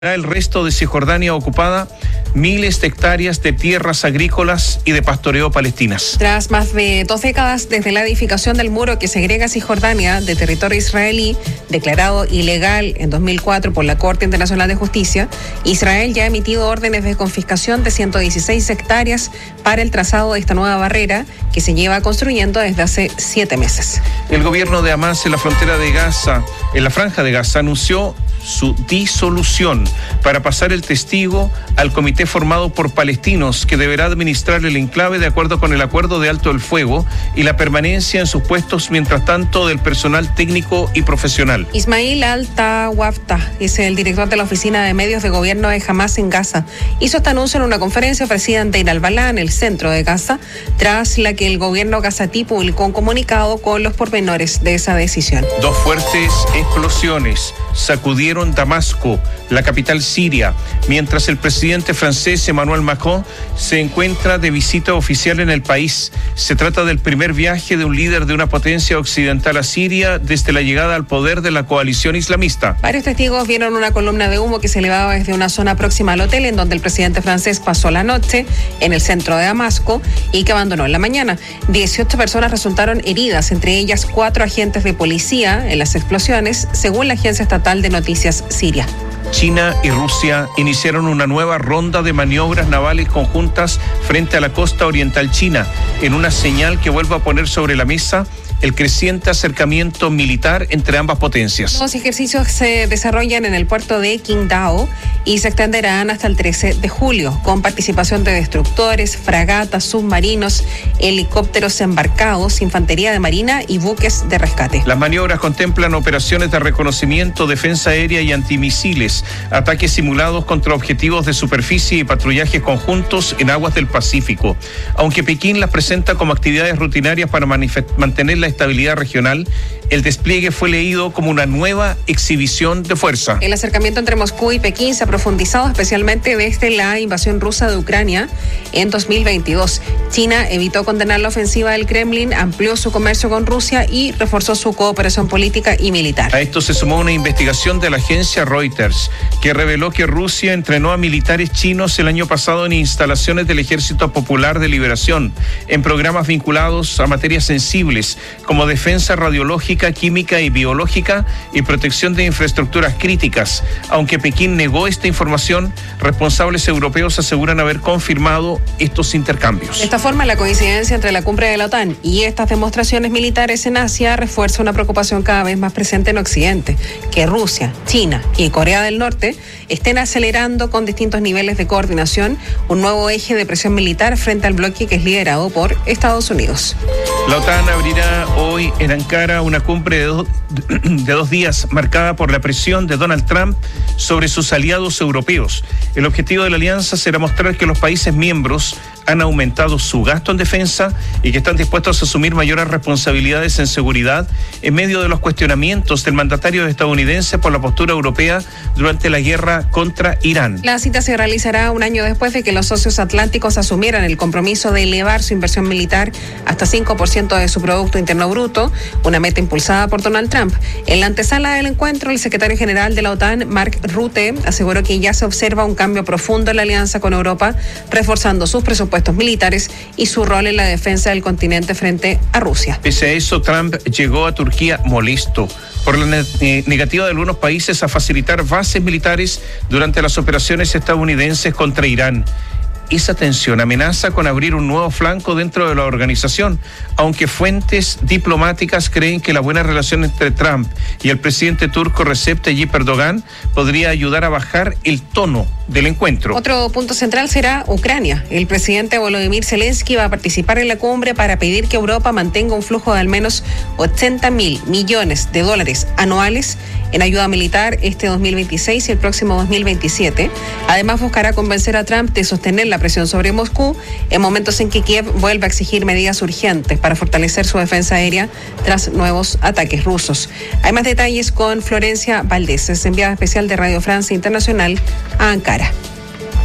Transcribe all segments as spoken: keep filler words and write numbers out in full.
El resto de Cisjordania ocupada, miles de hectáreas de tierras agrícolas y de pastoreo palestinas. Tras más de dos décadas desde la edificación del muro que segrega Cisjordania de territorio israelí, declarado ilegal en dos mil cuatro por la Corte Internacional de Justicia, Israel ya ha emitido órdenes de confiscación de ciento dieciséis hectáreas para el trazado de esta nueva barrera que se lleva construyendo desde hace siete meses. El gobierno de Hamas en la frontera de Gaza, en la franja de Gaza, anunció su disolución para pasar el testigo al comité formado por palestinos que deberá administrar el enclave de acuerdo con el acuerdo de alto el fuego y la permanencia en sus puestos mientras tanto del personal técnico y profesional. Ismail Al-Tawafta es el director de la oficina de medios de gobierno de Hamas en Gaza. Hizo este anuncio en una conferencia ofrecida en Deir al-Balá, en el centro de Gaza, tras la que el gobierno gazatí publicó un comunicado con los pormenores de esa decisión. Dos fuertes explosiones sacudieron Damasco, la capital siria, mientras el presidente francés Emmanuel Macron se encuentra de visita oficial en el país. Se trata del primer viaje de un líder de una potencia occidental a Siria desde la llegada al poder de la coalición islamista. Varios testigos vieron una columna de humo que se elevaba desde una zona próxima al hotel en donde el presidente francés pasó la noche en el centro de Damasco y que abandonó en la mañana. dieciocho personas resultaron heridas, entre ellas cuatro agentes de policía en las explosiones, según la agencia estatal de noticias Siria. China y Rusia iniciaron una nueva ronda de maniobras navales conjuntas frente a la costa oriental china, en una señal que vuelve a poner sobre la mesa el creciente acercamiento militar entre ambas potencias. Los ejercicios se desarrollan en el puerto de Qingdao y se extenderán hasta el trece de julio, con participación de destructores, fragatas, submarinos, helicópteros embarcados, infantería de marina y buques de rescate. Las maniobras contemplan operaciones de reconocimiento, defensa aérea y antimisiles, ataques simulados contra objetivos de superficie y patrullajes conjuntos en aguas del Pacífico. Aunque Pekín las presenta como actividades rutinarias para manifest- mantener la estabilidad regional, el despliegue fue leído como una nueva exhibición de fuerza. El acercamiento entre Moscú y Pekín se ha profundizado especialmente desde la invasión rusa de Ucrania en dos mil veintidós. China evitó condenar la ofensiva del Kremlin, amplió su comercio con Rusia y reforzó su cooperación política y militar. A esto se sumó una investigación de la agencia Reuters que reveló que Rusia entrenó a militares chinos el año pasado en instalaciones del Ejército Popular de Liberación, en programas vinculados a materias sensibles como defensa radiológica, química y biológica y protección de infraestructuras críticas. Aunque Pekín negó esta información, responsables europeos aseguran haber confirmado estos intercambios. De esta forma, la coincidencia entre la cumbre de la OTAN y estas demostraciones militares en Asia refuerza una preocupación cada vez más presente en Occidente, que Rusia, China y Corea del Norte estén acelerando con distintos niveles de coordinación un nuevo eje de presión militar frente al bloque que es liderado por Estados Unidos. La OTAN abrirá hoy en Ankara una cumbre de dos, de dos días marcada por la presión de Donald Trump sobre sus aliados europeos. El objetivo de la alianza será mostrar que los países miembros han aumentado su gasto en defensa y que están dispuestos a asumir mayores responsabilidades en seguridad en medio de los cuestionamientos del mandatario estadounidense por la postura europea durante la guerra contra Irán. La cita se realizará un año después de que los socios atlánticos asumieran el compromiso de elevar su inversión militar hasta cinco por ciento de su Producto Interno Bruto, una meta impulsada por Donald Trump. En la antesala del encuentro, el secretario general de la OTAN, Mark Rutte, aseguró que ya se observa un cambio profundo en la alianza con Europa, reforzando sus presupuestos militares y su rol en la defensa del continente frente a Rusia. Pese a eso, Trump llegó a Turquía molesto por la ne- eh, negativa de algunos países a facilitar bases militares durante las operaciones estadounidenses contra Irán. Esa tensión amenaza con abrir un nuevo flanco dentro de la organización, aunque fuentes diplomáticas creen que la buena relación entre Trump y el presidente turco Recep Tayyip Erdogan podría ayudar a bajar el tono del encuentro. Otro punto central será Ucrania. El presidente Volodymyr Zelensky va a participar en la cumbre para pedir que Europa mantenga un flujo de al menos ochenta mil millones de dólares anuales en ayuda militar este dos mil veintiséis y el próximo dos mil veintisiete. Además, buscará convencer a Trump de sostener la presión sobre Moscú en momentos en que Kiev vuelve a exigir medidas urgentes para fortalecer su defensa aérea tras nuevos ataques rusos. Hay más detalles con Florencia Valdés, es enviada especial de Radio Francia Internacional a Ankara.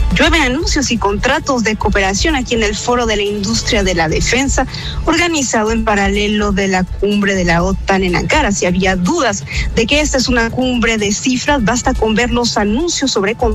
Llueven anuncios y contratos de cooperación aquí en el Foro de la Industria de la Defensa, organizado en paralelo de la cumbre de la OTAN en Ankara. Si había dudas de que esta es una cumbre de cifras, basta con ver los anuncios sobre